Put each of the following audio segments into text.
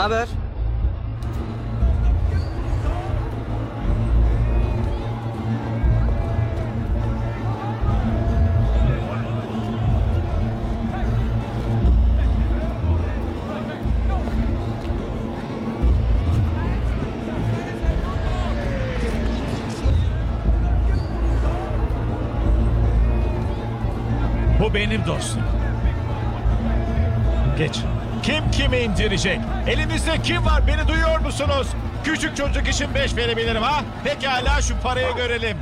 haber? Bu benim dostum. Geç. Kim kimi indirecek? Elinizde kim var? Beni duyuyor musunuz? Küçük çocuk için 5 verebilirim ha? Pekala, şu parayı görelim.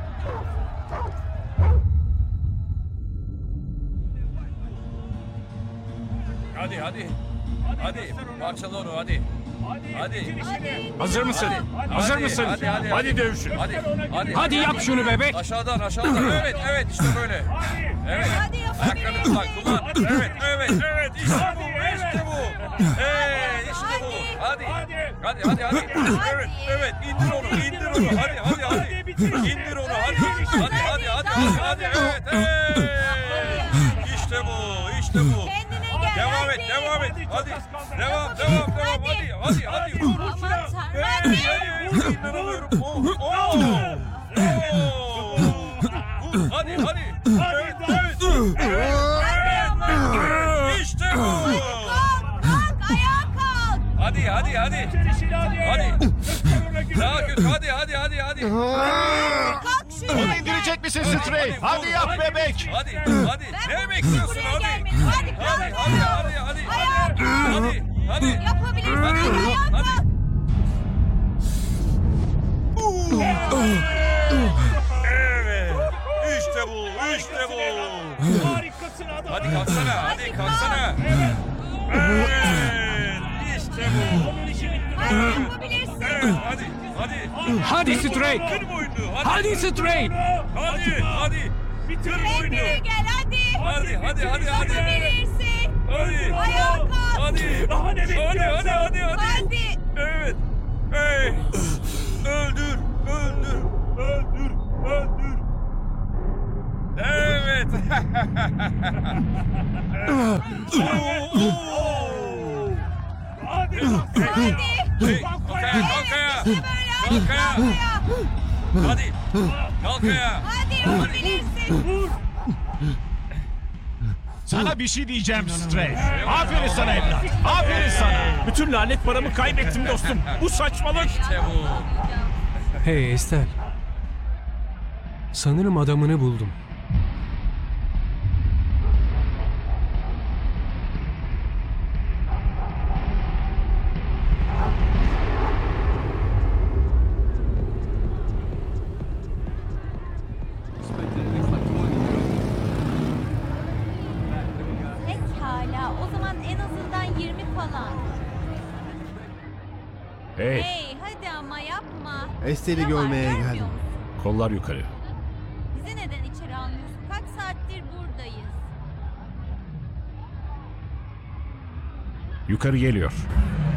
Hadi hadi. Hadi parçala onu hadi. Hadi. Hazır mısın? Hadi. Hazır Hadi, mısın? hadi, hadi, Hadi dövüşün. Hadi. Hadi yap şunu bebek. Aşağıdan. Evet işte böyle. Evet. Hadi yapabilirsin. Ayaklarını kullan. Evet. İşte bu. İşte bu. Hadi. Evet. İndir onu. Hadi. İndir onu. Hadi. Evet. İşte bu. Kendine gel. Devam et. Hadi. Devam. Hadi. Vur. Aman tanrım, hadi. İnanamıyorum. Hadi. Evet. İşte bu. Kalk, ayağa kalk. Hadi. Daha kötü. Hadi. Kalk şuraya. Onu indirecek misin Stray? Hadi yap bebek. Hadi. Ne bekliyorsun? Buraya Hadi. gelmedin. Hadi kalk. Ayağa kalk. Hadi. Yapabilirsin. Ayağa kalk. Evet. İşte bu. Harikasın adam. Hadi kalksana. Evet. İşte bu. Hadi yapabilirsin. Hadi. Hadi Stray. Kır boynunu. Hadi Stray. Hadi. Bitir boynunu. Kendine gel hadi. Hadi. Yapabilirsin. Hadi. Ayağa kalk. Hadi. Daha ne bekliyorsun? Hadi. Evet. Hey. Öldür. Evet. Hadi. Hadi. Hey, kalk ayağa. Hadi. Kalk ayağa. Hadi yapabilirsin. Sana bir şey diyeceğim Stray. Aferin sana evlat. Aferin sana. Bütün lanet paramı kaybettim dostum. Bu saçmalık. İşte bu. Hey Esther. Sanırım adamını buldum. Pekala. O zaman en azından 20 falan. Hey, Hey hadi ama yapma. Estel'i Ne var, görmeye görmüyor geldim. musun? kollar yukarı. Bizi neden içeri almıyorsun? Kaç saattir buradayız. Yukarı geliyor.